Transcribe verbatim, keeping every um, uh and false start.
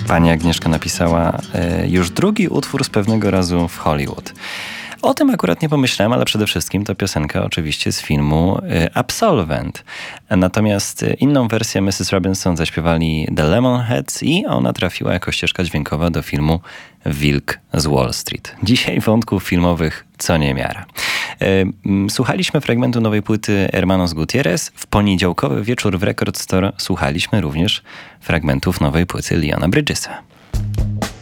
Pani Agnieszka napisała y, już drugi utwór z pewnego razu w Hollywood. O tym akurat nie pomyślałem, ale przede wszystkim to piosenka oczywiście z filmu y, Absolvent. Natomiast y, inną wersję missus Robinson zaśpiewali The Lemonheads i ona trafiła jako ścieżka dźwiękowa do filmu Wilk z Wall Street. Dzisiaj wątków filmowych co niemiara. Y, y, słuchaliśmy fragmentu nowej płyty Hermanos Gutierrez. W poniedziałkowy wieczór w Record Store słuchaliśmy również fragmentów nowej płyty Leona Bridgesa.